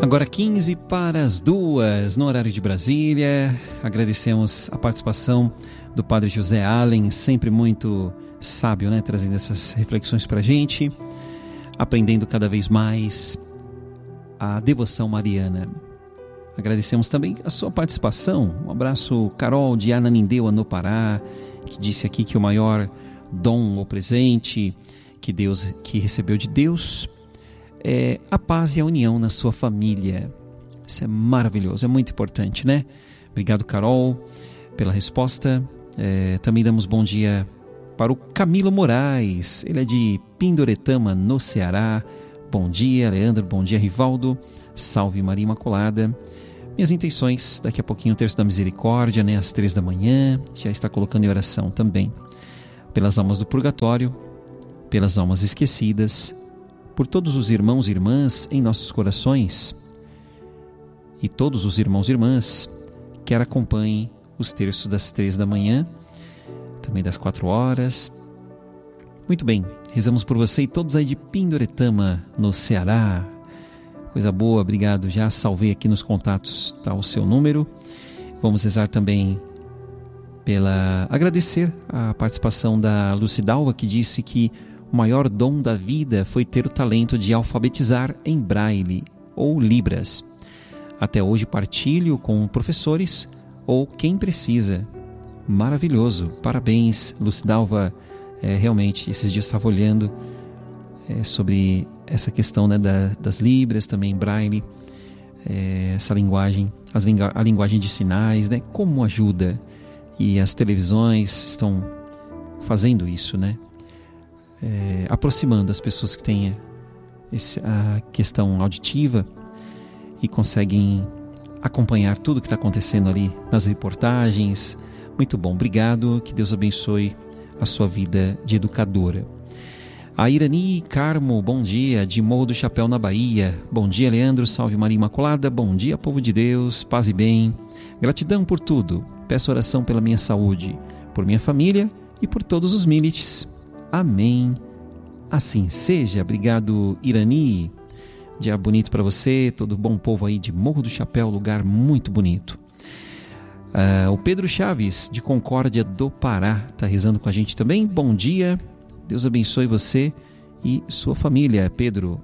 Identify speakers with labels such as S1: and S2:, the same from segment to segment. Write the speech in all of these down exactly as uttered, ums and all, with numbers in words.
S1: Agora quinze para as duas, no horário de Brasília. Agradecemos a participação do Padre José Allen, sempre muito sábio, né? Trazendo essas reflexões para a gente, aprendendo cada vez mais a devoção mariana. Agradecemos também a sua participação. Um abraço, Carol de Ananindeua, no Pará, que disse aqui que o maior dom ou presente que Deus, que recebeu de Deus é a paz e a união na sua família. Isso é maravilhoso, é muito importante, né? Obrigado, Carol, pela resposta. É, também damos bom dia para o Camilo Moraes. Ele é de Pindoretama, no Ceará. Bom dia, Leandro. Bom dia, Rivaldo. Salve Maria Imaculada. Minhas intenções, daqui a pouquinho o Terço da Misericórdia, né, às três da manhã. Já está colocando em oração também. Pelas almas do purgatório, pelas almas esquecidas, por todos os irmãos e irmãs em nossos corações e todos os irmãos e irmãs que acompanhem os terços das três da manhã, também das quatro horas. Muito bem, rezamos por você e todos aí de Pindoretama, no Ceará. Coisa boa, obrigado. Já salvei aqui nos contatos, tá, o seu número. Vamos rezar também pela... agradecer a participação da Lucidalva, que disse que o maior dom da vida foi ter o talento de alfabetizar em braille ou libras. Até hoje partilho com professores ou quem precisa. Maravilhoso, parabéns, Lucidalva. É, realmente, esses dias estava olhando é, sobre essa questão, né, da, das libras, também braille, é, essa linguagem, as, a linguagem de sinais, né, como ajuda. E as televisões estão fazendo isso, né? É, aproximando as pessoas que têm esse, a questão auditiva e conseguem acompanhar tudo que está acontecendo ali nas reportagens. Muito bom, obrigado, que Deus abençoe a sua vida de educadora. A Irani Carmo, bom dia, de Morro do Chapéu, na Bahia. Bom dia, Leandro, salve Maria Imaculada. Bom dia, povo de Deus, paz e bem. Gratidão por tudo, peço oração pela minha saúde, por minha família e por todos os milites. Amém. Assim seja. Obrigado, Irani. Dia bonito para você, todo bom povo aí de Morro do Chapéu, lugar muito bonito. Uh, o Pedro Chaves, de Concórdia do Pará, está rezando com a gente também. Bom dia, Deus abençoe você e sua família, Pedro.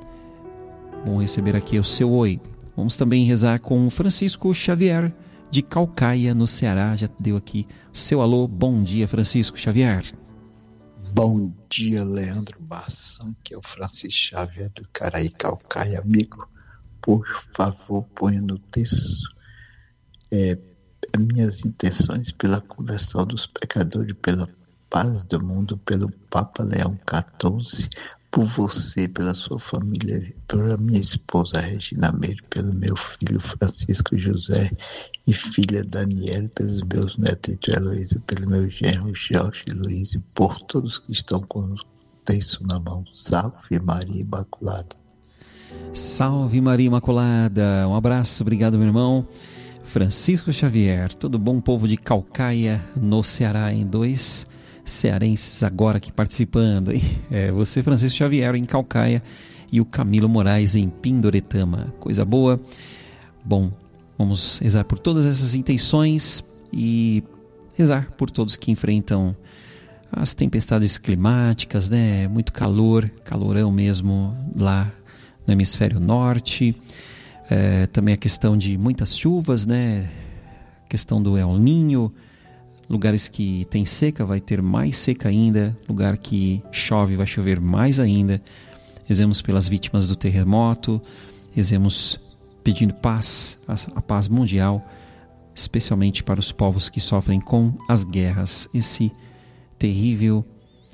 S1: Bom receber aqui o seu oi. Vamos também rezar com Francisco Xavier, de Caucaia, no Ceará. Já deu aqui o seu alô. Bom dia, Francisco Xavier.
S2: Bom dia, Leandro Bassan, que é o Francisco Xavier do Caraí, Caucaia. Amigo, por favor, ponha no texto é, minhas intenções pela conversão dos pecadores, pela paz do mundo, pelo Papa Leão quatorze, por você, pela sua família, pela minha esposa Regina Meire, pelo meu filho Francisco José e filha Daniela, pelos meus netos Heloísa, pelo meu genro Jorge Luiz, e por todos que estão com o texto na mão. Salve Maria Imaculada.
S1: Salve Maria Imaculada. Um abraço, obrigado, meu irmão Francisco Xavier. Todo bom, povo de Caucaia, no Ceará, em dois cearenses agora aqui participando, hein? É, você, Francisco Xavier, em Caucaia, e o Camilo Moraes em Pindoretama. Coisa boa. Bom, vamos rezar por todas essas intenções e rezar por todos que enfrentam as tempestades climáticas, né? Muito calor, calorão mesmo lá no hemisfério norte. É, também a questão de muitas chuvas, né? A questão do El Niño. Lugares que tem seca vai ter mais seca ainda, lugar que chove vai chover mais ainda. Rezemos pelas vítimas do terremoto, rezemos pedindo paz, a paz mundial, especialmente para os povos que sofrem com as guerras. Esse terrível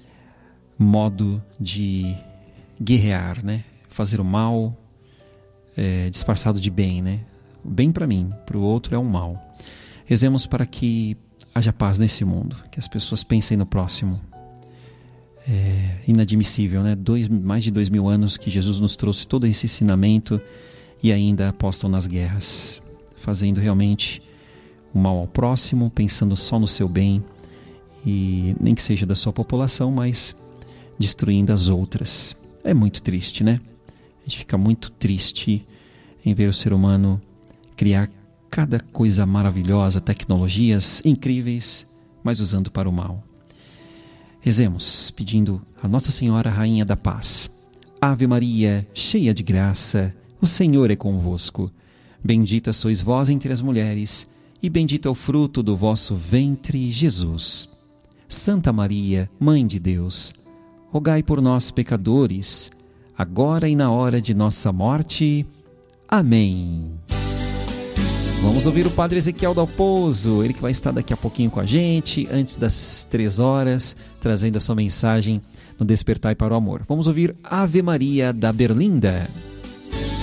S1: modo de guerrear, né? Fazer o mal é, disfarçado de bem, né? O bem para mim, para o outro é um mal. Rezemos para que haja paz nesse mundo, que as pessoas pensem no próximo. É inadmissível, né? Dois, mais de dois mil anos que Jesus nos trouxe todo esse ensinamento e ainda apostam nas guerras, fazendo realmente o mal ao próximo, pensando só no seu bem, e nem que seja da sua população, mas destruindo as outras. É muito triste, né? A gente fica muito triste em ver o ser humano criar cada coisa maravilhosa, tecnologias incríveis, mas usando para o mal. Rezemos, pedindo a Nossa Senhora, Rainha da Paz. Ave Maria, cheia de graça, o Senhor é convosco. Bendita sois vós entre as mulheres, e bendito é o fruto do vosso ventre, Jesus. Santa Maria, Mãe de Deus, rogai por nós, pecadores, agora e na hora de nossa morte. Amém. Vamos ouvir o Padre Ezequiel Dalpozo, ele que vai estar daqui a pouquinho com a gente, antes das três horas, trazendo a sua mensagem no Despertai para o Amor. Vamos ouvir Ave Maria da Berlinda.